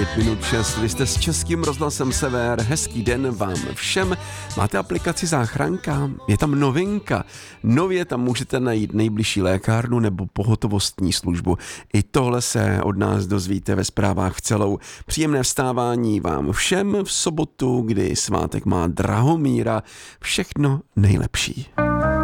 5 minut 6, vy jste s Českým rozhlasem Sever, hezký den vám všem. Máte aplikaci Záchranka? Je tam novinka. Nově tam můžete najít nejbližší lékárnu nebo pohotovostní službu. I tohle se od nás dozvíte ve zprávách v celou. Příjemné vstávání vám všem v sobotu, kdy svátek má Drahomíra. Všechno nejlepší.